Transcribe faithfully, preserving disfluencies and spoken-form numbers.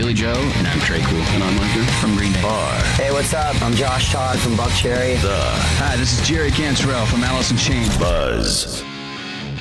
Billy Joe. And I'm Trey Cool. And I'm Arthur From Green Day. Bar. Hey, what's up? I'm Josh Todd from Buck Cherry. The Hi, this is Jerry Cantrell from Alice in Chains. Buzz.